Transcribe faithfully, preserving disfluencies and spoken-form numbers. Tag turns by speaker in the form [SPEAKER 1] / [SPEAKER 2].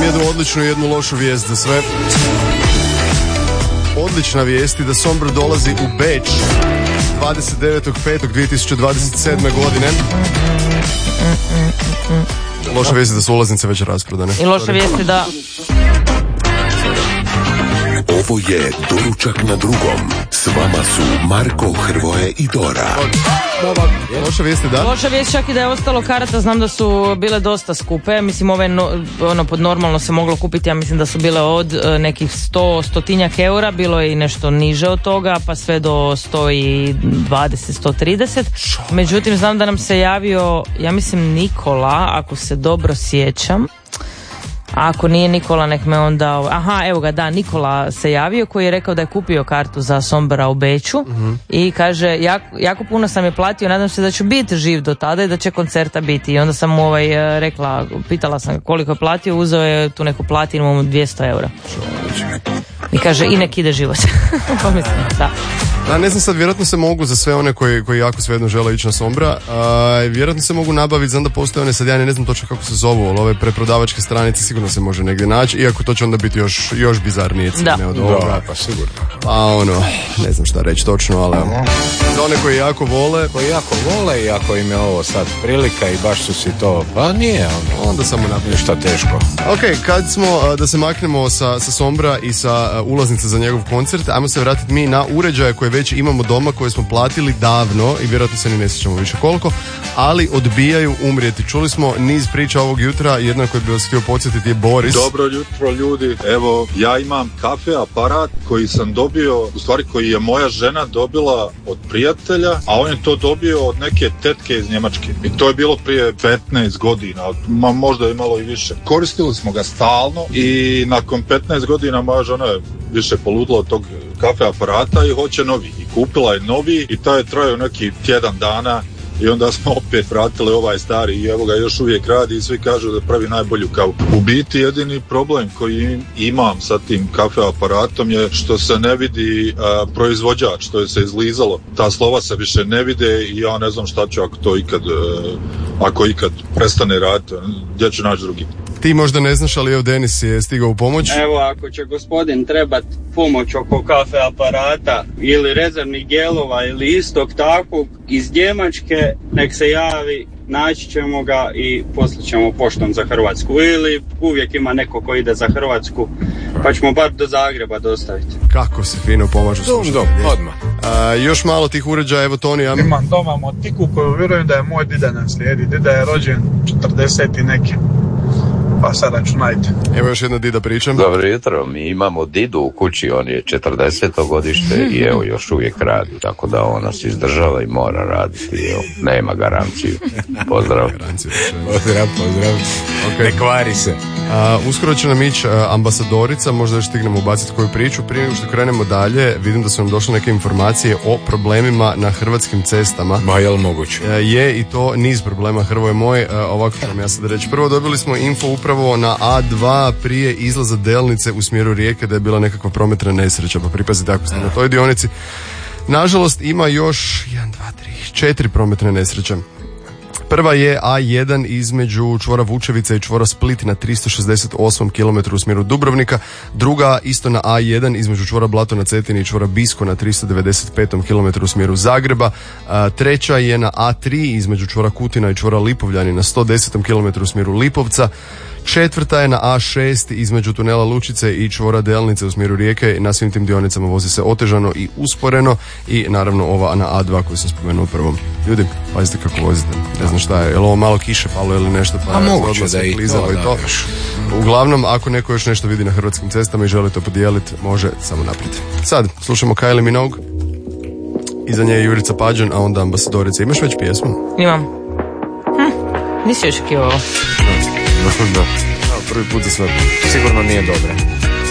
[SPEAKER 1] Imam jednu odličnu i jednu lošu vijest za sve. Odlična vijest je da Sombra dolazi u Beč dvadeset devetog petog dvije tisuće dvadeset sedme godine. Loša vijest je da su ulaznice već rasprodane.
[SPEAKER 2] I loša vijest je da...
[SPEAKER 3] Ovo je Doručak na drugom. S vama su Marko, Hrvoje i Dora.
[SPEAKER 1] Loša vijest je da?
[SPEAKER 2] Loša vijest čak i da je ostalo karata, znam da su bile dosta skupe. Mislim, ove no, ono pod normalno se moglo kupiti, ja mislim da su bile od uh, nekih sto, stotinjak eura, bilo je i nešto niže od toga, pa sve do sto dvadeset, sto trideset. Međutim, znam da nam se javio, ja mislim Nikola, ako se dobro sjećam. A ako nije Nikola, nek me onda... Aha, evo ga, da, Nikola se javio koji je rekao da je kupio kartu za Sombra u Beču uh-huh. i kaže, jako, jako puno sam je platio, nadam se da ću biti živ do tada i da će koncerta biti. I onda sam mu ovaj, rekla, pitala sam koliko je platio, uzeo je tu neku platinu dvjesto eura. I kaže, i nek ide život. Pa mislim, da.
[SPEAKER 1] Da, ne znam sad, vjerojatno se mogu za sve one koji, koji jako svejedno žele ići na Sombra, a, vjerojatno se mogu nabaviti, znam da postoje one sad, ja ne znam točno kako se zovu, ali ove preprodavačke stranice sigurno se može negdje naći, iako to će onda biti još, još bizarnije cijene od ovoga.
[SPEAKER 4] Da, pa sigurno.
[SPEAKER 1] Pa ono, ne znam šta reći točno, ali za one koji jako vole...
[SPEAKER 4] Koji jako vole i ako im je ovo sad prilika i baš su si to, pa nije ono.
[SPEAKER 1] Onda samo napijem.
[SPEAKER 4] Šta teško.
[SPEAKER 1] Ok, kad smo, da se maknemo sa, sa Sombra i sa ulaznice za njegov koncert, ajmo se vratiti mi na uređaje koje već imamo doma, koje smo platili davno i vjerojatno se ni ne sjećamo više koliko, ali odbijaju umrijeti. Čuli smo niz priča ovog jutra, jedna koju bi vas htio podsjetiti je Boris.
[SPEAKER 5] Dobro jutro ljudi, evo ja imam kafe aparat koji sam dobio, u stvari koji je moja žena dobila od prijatelja, a on je to dobio od neke tetke iz Njemačke i to je bilo prije petnaest godina, ma možda je malo i više. Koristili smo ga stalno i nakon petnaest godina moja žena je više poludila od tog kafe aparata i hoće novi. I kupila je novi i taj je trajao neki tjedan dana i onda smo opet vratili ovaj stari i evo ga još uvijek radi i svi kažu da pravi najbolju kavu. U biti jedini problem koji imam sa tim kafe aparatom je što se ne vidi a, proizvođač, što je se izlizalo. Ta slova se više ne vide i ja ne znam šta ću ako to ikad, a, ako ikad prestane raditi, gdje ću naći drugi.
[SPEAKER 1] Ti možda ne znaš, ali evo Denis je stigao u pomoć.
[SPEAKER 6] Evo, ako će gospodin trebat pomoć oko kafe aparata ili rezervnih dijelova ili istog takvog iz Njemačke, nek se javi, naći ćemo ga i poslat ćemo poštom za Hrvatsku. Ili uvijek ima neko ko ide za Hrvatsku, pa ćemo bar do Zagreba dostaviti.
[SPEAKER 1] Kako se fino pomažu slušati.
[SPEAKER 4] Odmah.
[SPEAKER 1] A, još malo tih uređaja, evo Toni. Ja...
[SPEAKER 7] Imam doma motiku koju vjerujem da je moj dida naslijedi. Dida je rođen četrdeset i neki. Pa sad računajte.
[SPEAKER 1] Evo još jedna dida pričam.
[SPEAKER 8] Dobro jutro, mi imamo didu u kući, on je četrdeseto godište i evo još uvijek radi, tako da on nas izdržava i mora raditi, evo, nema garanciju. Pozdrav.
[SPEAKER 4] Pozdrav, pozdrav.
[SPEAKER 1] Okay.
[SPEAKER 4] Ne kvari se.
[SPEAKER 1] A, uskoro će nam ići ambasadorica, možda još stignemo ubaciti koju priču. Prije nego što krenemo dalje, vidim da su nam došle neke informacije o problemima na hrvatskim cestama.
[SPEAKER 4] Ma je li moguće?
[SPEAKER 1] A, je i to niz problema, Hrvoje moj. A, ovako ću vam ja sad reći. Prvo dobili smo info upravo na A dva prije izlaza Delnice u smjeru Rijeke da je bila nekakva prometna nesreća, pa pripazite ako ste na toj dionici. Nažalost ima još jedan, dva, tri, četiri prometne nesreće. Prva je A jedan između čvora Vučevica i čvora Split na tristo šezdeset osam kilometara u smjeru Dubrovnika. Druga isto na A jedan između čvora Blato na Cetini i čvora Bisko na tristo devedeset pet kilometara u smjeru Zagreba. A, treća je na A tri između čvora Kutina i čvora Lipovljani na sto deset kilometara u smjeru Lipovca. Četvrta je na A šest između tunela Lučice i čvora Delnice u smjeru Rijeke. Na svim tim dionicama vozi se otežano i usporeno. I naravno ova na A dva koju sam spomenuo prvom. Ljudi, pazite kako vozite. Ne znam šta je, je li ovo malo kiše palo ili nešto, pa
[SPEAKER 4] a moguće da i to,
[SPEAKER 1] i to. Da, uglavnom, ako neko još nešto vidi na hrvatskim cestama i želi to podijeliti, može samo naprijed. Sad, slušamo Kylie Minogue, iza nje je Jurica Pađan, a onda ambasadorica. Imaš već pjesmu?
[SPEAKER 2] Imam. Hm, nisi očekivao.
[SPEAKER 1] Da, da. Prvi put za sve.
[SPEAKER 4] Sigurno nije dobra.